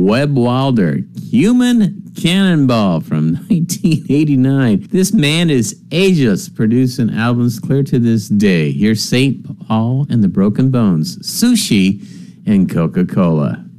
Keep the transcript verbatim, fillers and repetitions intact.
Webb Wilder, Human Cannonball from nineteen eighty-nine. This man is ageless, producing albums clear to this day. Here's Saint Paul and the Broken Bones, Sushi, and Coca-Cola.